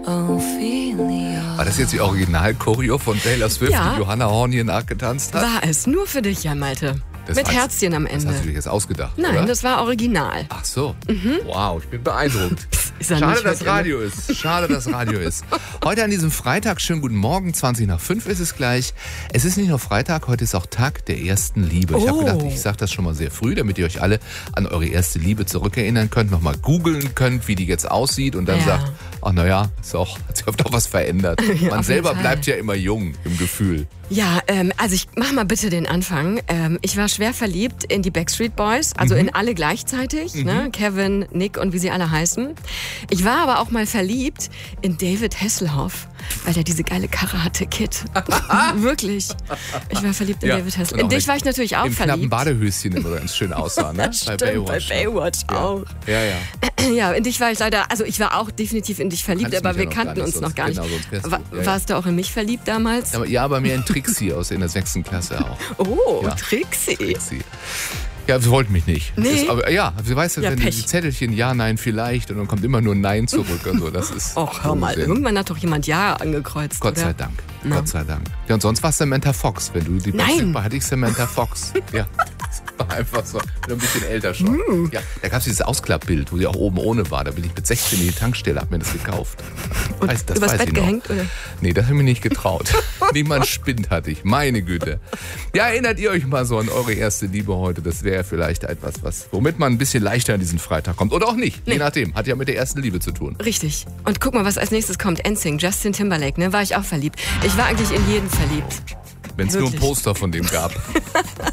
Ophelia. War das jetzt die Original-Choreo von Taylor Swift, Ja. die Johanna Horn hier nachgetanzt hat? War es. Nur für dich, Jan Malte. Das Mit war- Herzchen am Das Ende. hast du dir jetzt ausgedacht, Nein, oder? das war original. Ach so. Wow, ich bin beeindruckt. Ist ja Schade, nicht dass mit ihr, Radio ist. Schade, dass Radio ist. Heute an diesem Freitag, schönen guten Morgen, 20:05 ist es gleich. Es ist nicht nur Freitag, heute ist auch Tag der ersten Liebe. Ich habe Oh. gedacht, ich sage das schon mal sehr früh, damit ihr euch alle an eure erste Liebe zurückerinnern könnt, nochmal googeln könnt, wie die jetzt aussieht und dann Ja. sagt, ach naja, hat sich doch was verändert. Ja, Man auf selber jeden Fall. bleibt ja immer jung im Gefühl. Ja, also ich mach mal bitte den Anfang. Ich war schwer verliebt in die Backstreet Boys, also in alle gleichzeitig, ne? Kevin, Nick und wie sie alle heißen. Ich war aber auch mal verliebt in David Hasselhoff, weil der diese geile Karate-Kid. Wirklich. Ich war verliebt in Ja, David und Hasselhoff. auch In dich mit- war ich natürlich auch Im knappen verliebt. Badehöschen immer ganz schön aussah, ne? Stimmt, bei Baywatch auch. Ja, ja. Ja, in dich war ich leider, also ich war auch definitiv in dich verliebt, Kannst aber mich ja wir noch kannten gar nicht, uns noch sonst- gar nicht. genau, sonst wärst du- ja, ja. Warst du auch in mich verliebt damals? Ja, aber mehr in Trixie aus in der 6. Klasse auch. Oh, Ja. Trixie. Trixie. Ja, sie wollten mich nicht. Nee. Aber ja, sie weiß ja, Ja, wenn Pech. die Zettelchen ja, nein, vielleicht und dann kommt immer nur Nein zurück und so. Das ist. Och, hör mal, Unsinn. irgendwann hat doch jemand Ja angekreuzt, Gott oder? sei Dank. Na. Gott sei Dank. Ja, und sonst war es Samantha Fox. Wenn du die Nein. Backstreet Boys, hatte ich Samantha Fox. Ja. Das war einfach so. Bin ein bisschen älter schon. Ja, da gab es dieses Ausklappbild, wo sie auch oben ohne war. Da bin ich mit 16 in die Tankstelle, hab mir das gekauft. Und das übers weiß Bett ich noch. gehängt, oder? Nee, das habe ich mir nicht getraut. Niemand spinnt hatte ich. Meine Güte. Ja, erinnert ihr euch mal so an eure erste Liebe heute? Das wäre vielleicht etwas, womit man ein bisschen leichter an diesen Freitag kommt. Oder auch nicht. Je nachdem. Hat ja mit der ersten Liebe zu tun. Richtig. Und guck mal, was als nächstes kommt. NSYNC, Justin Timberlake, ne? War ich auch verliebt. Ich war eigentlich in jeden verliebt. Wenn es nur ein Wirklich. Poster von dem gab.